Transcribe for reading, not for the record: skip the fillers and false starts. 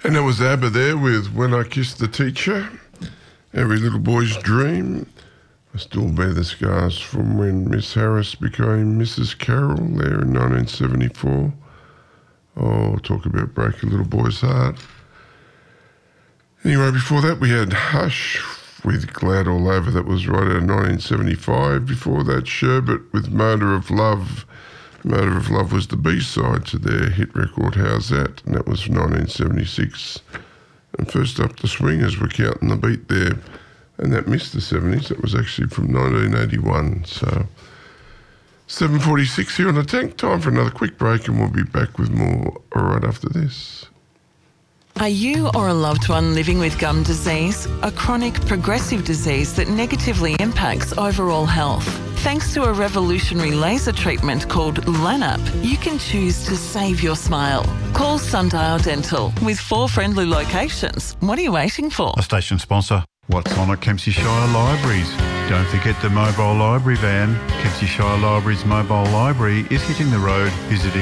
And there was ABBA there with When I Kissed the Teacher, Every Little Boy's Dream. I still bear the scars from when Miss Harris became Mrs. Carroll there in 1974. Oh, talk about break a little boy's heart. Anyway, before that we had Hush with Glad All Over. That was right out of 1975. Before that, Sherbet with Motor of Love. Motor of Love was the B-side to their hit record How's That? And that was from 1976. And first up, the Swingers were counting the beat there. And that missed the 70s. That was actually from 1981. So 7:46 here on The Tank. Time for another quick break and we'll be back with more right after this. Are you or a loved one living with gum disease, a chronic progressive disease that negatively impacts overall health? Thanks to a revolutionary laser treatment called LANAP, you can choose to save your smile. Call Sundial Dental with 4 friendly locations. What are you waiting for? A station sponsor. What's on at Kempsey Shire Libraries? Don't forget the mobile library van. Kempsey Shire Libraries mobile library is hitting the road, visiting